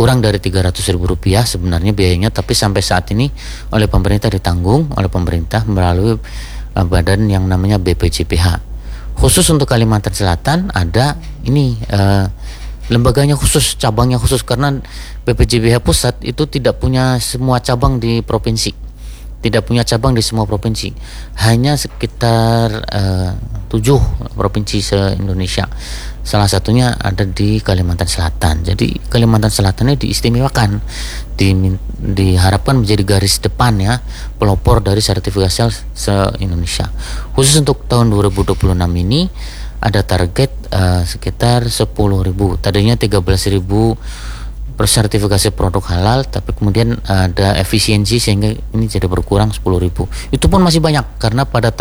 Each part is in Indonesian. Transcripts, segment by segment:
kurang dari Rp300.000 sebenarnya biayanya, tapi sampai saat ini oleh pemerintah ditanggung oleh pemerintah melalui badan yang namanya BPJPH. Khusus untuk Kalimantan Selatan ada ini lembaganya khusus, cabangnya khusus, karena BPJPH pusat itu tidak punya semua cabang di provinsi, tidak punya cabang di semua provinsi, hanya sekitar 7 provinsi se-Indonesia. Salah satunya ada di Kalimantan Selatan. Jadi Kalimantan Selatan ini diistimewakan, diharapkan menjadi garis depan ya, pelopor dari sertifikasi se-Indonesia. Khusus untuk tahun 2026 ini ada target sekitar 10.000. Tadinya 13.000 sertifikasi produk halal, tapi kemudian ada efisiensi sehingga ini jadi berkurang 10.000. Itu pun masih banyak karena pada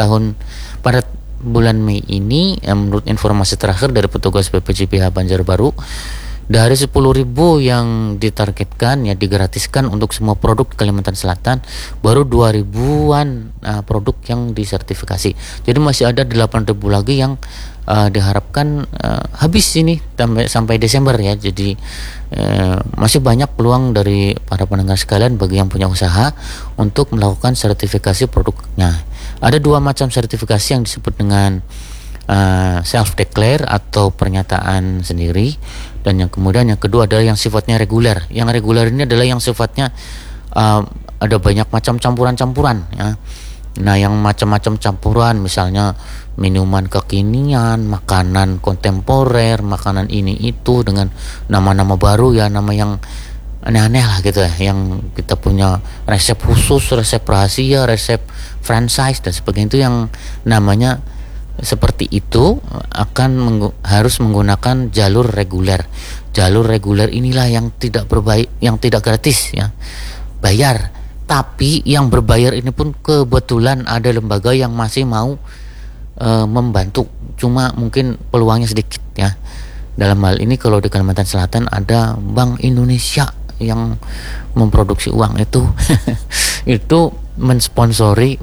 bulan Mei ini menurut informasi terakhir dari petugas BPJPH Banjarbaru, dari 10.000 yang ditargetkan ya digratiskan untuk semua produk di Kalimantan Selatan, baru 2.000-an produk yang disertifikasi. Jadi masih ada 8.000 lagi yang diharapkan habis ini sampai Desember ya. Jadi masih banyak peluang dari para pendengar sekalian bagi yang punya usaha untuk melakukan sertifikasi produknya. Ada 2 macam sertifikasi yang disebut dengan self declare atau pernyataan sendiri, dan yang kedua adalah yang sifatnya reguler. Yang reguler ini adalah yang sifatnya ada banyak macam campuran-campuran ya. Nah, yang macam-macam campuran misalnya minuman kekinian, makanan kontemporer, makanan ini itu dengan nama-nama baru ya, nama yang aneh-aneh lah gitu ya, yang kita punya resep khusus, resep rahasia, resep franchise dan sebagainya, itu yang namanya seperti itu harus menggunakan jalur reguler. Jalur reguler inilah yang tidak gratis ya, bayar. Tapi yang berbayar ini pun kebetulan ada lembaga yang masih mau membantu, cuma mungkin peluangnya sedikit ya. Dalam hal ini kalau di Kalimantan Selatan ada Bank Indonesia yang memproduksi uang itu itu mensponsori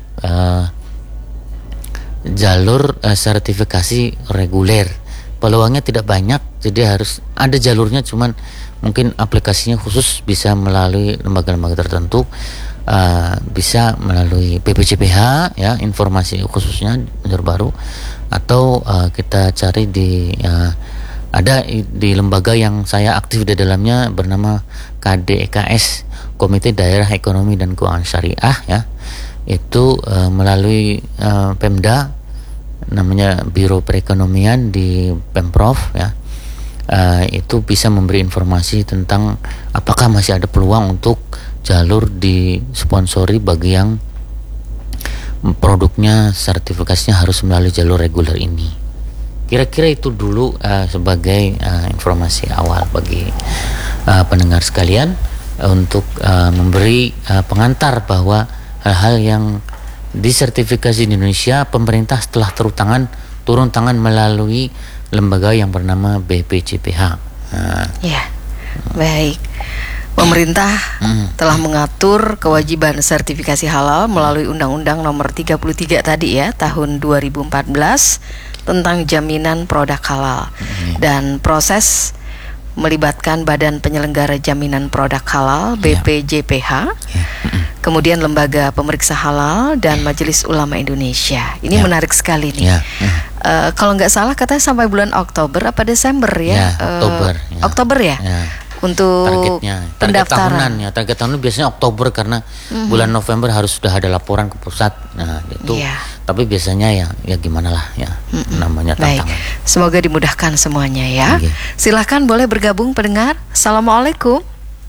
jalur sertifikasi reguler. Peluangnya tidak banyak, jadi harus ada jalurnya, cuman mungkin aplikasinya khusus bisa melalui lembaga-lembaga tertentu, bisa melalui BPJPH ya, informasi khususnya Banjarbaru, atau kita cari ada di lembaga yang saya aktif di dalamnya bernama KDEKS, Komite Daerah Ekonomi dan Keuangan Syariah ya. Itu melalui Pemda, namanya Biro Perekonomian di Pemprov ya. Itu bisa memberi informasi tentang apakah masih ada peluang untuk jalur disponsori bagi yang produknya sertifikasinya harus melalui jalur reguler ini. Kira-kira itu dulu sebagai informasi awal bagi pendengar sekalian, untuk memberi pengantar bahwa hal-hal yang disertifikasi di Indonesia, pemerintah setelah turun tangan melalui lembaga yang bernama BPJPH. Ya, baik. Pemerintah telah mengatur kewajiban sertifikasi halal melalui Undang-Undang Nomor 33 tadi ya, tahun 2014 tentang jaminan produk halal. Dan proses melibatkan Badan Penyelenggara Jaminan Produk Halal BPJPH, kemudian Lembaga Pemeriksa Halal dan Majelis Ulama Indonesia. Ini menarik sekali nih. Kalau nggak salah katanya sampai bulan Oktober apa Desember ya? Oktober ya. Untuk pendaftaran. Target tahunan biasanya Oktober, karena bulan November harus sudah ada laporan ke pusat. Nah itu, tapi biasanya ya gimana lah ya, namanya tantangan. Baik, semoga dimudahkan semuanya ya. Silahkan boleh bergabung pendengar. Assalamualaikum.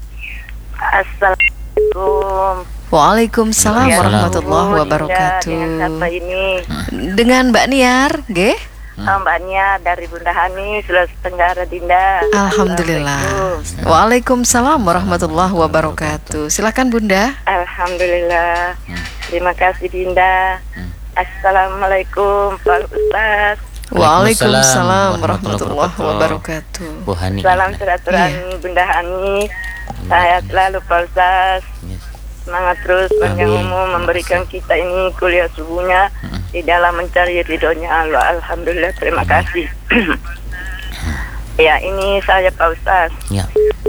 Assalamualaikum. Waalaikumsalam warahmatullahi wabarakatuh. Siapa ini? Dengan Mbak Niar, nggih? Mbak Nia dari Bunda Hani, Sulawesi Tenggara, Dinda. Alhamdulillah. Waalaikumsalam warahmatullahi wabarakatuh. Silakan Bunda. Alhamdulillah. Terima kasih Dinda. Assalamualaikum Pak Ustaz. Waalaikumsalam warahmatullahi wabarakatuh. Bu Hani. Salam silaturahmi Bunda Hani. Saya selalu Pak Ustaz. Semangat terus, panjang umur, memberikan kita ini kuliah subuhnya di dalam mencari ridhonya Allah. Alhamdulillah, terima kasih. Ya, ini saya Pak Ustaz.